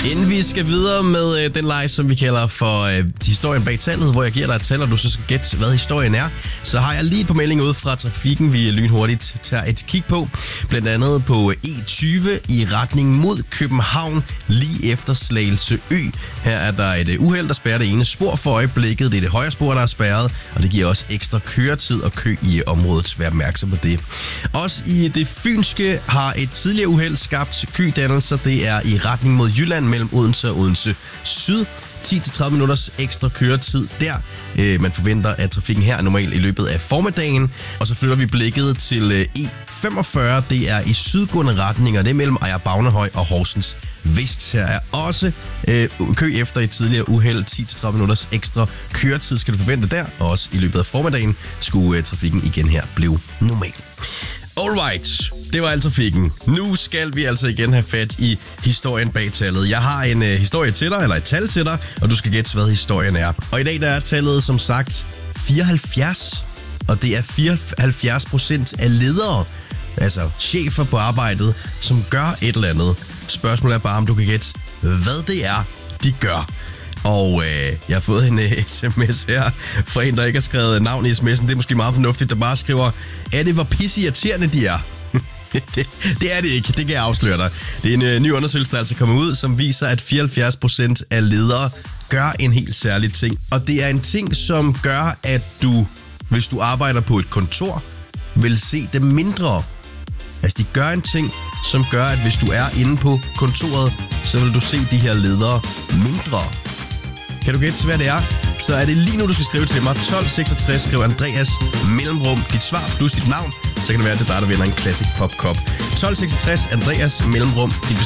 Inden vi skal videre med den leg, som vi kalder for historien bag tallet, hvor jeg giver dig et tal, og du så skal gætte, hvad historien er, så har jeg lige på melding ud fra trafikken, vi lynhurtigt tager et kig på. Blandt andet på E20 i retning mod København, lige efter Slagelse Ø. Her er der et uheld, der spærrer det ene spor for øjeblikket. Det er det højre spor, der er spærret, og det giver også ekstra køretid og kø i området. Vær opmærksom på det. Også i det fynske har et tidligere uheld skabt kødannelser. Det er i retning mod Jylland mellem Odense og Odense Syd. 10-30 minutters ekstra køretid der. Man forventer, at trafikken her er normalt i løbet af formiddagen. Og så flytter vi blikket til E45. Det er i sydgående retninger. Det er mellem Ejer Bagnehøj og Horsens Vest. Her er også kø efter et tidligere uheld. 10-30 minutters ekstra køretid skal du forvente der. Og også i løbet af formiddagen skulle trafikken igen her blive normal. Alright, det var altså trafikken. Nu skal vi altså igen have fat i historien bag tallet. Jeg har en historie til dig, eller et tal til dig, og du skal gætte, hvad historien er. Og i dag der er tallet som sagt 74, og det er 74% af ledere, altså chefer på arbejdet, som gør et eller andet. Spørgsmålet er bare, om du kan gætte, hvad det er, de gør. Og jeg har fået en sms her fra en, der ikke har skrevet navn i sms'en. Det er måske meget fornuftigt, der bare skriver, er det, hvor pisseirriterende de er? det er det ikke, det kan jeg afsløre dig. Det er en ny undersøgelse, der altså kommer ud, som viser, at 74% af ledere gør en helt særlig ting. Og det er en ting, som gør, at du, hvis du arbejder på et kontor, vil se det mindre. Altså, de gør en ting, som gør, at hvis du er inde på kontoret, så vil du se de her ledere mindre. Kan du gætte, hvad det er? Så er det lige nu, du skal skrive til mig. 1266, skriv Andreas mellemrum dit svar plus dit navn. Så kan det være, at det er dig, der vinder en Classic Pop Cup. 1266, Andreas mellemrum dit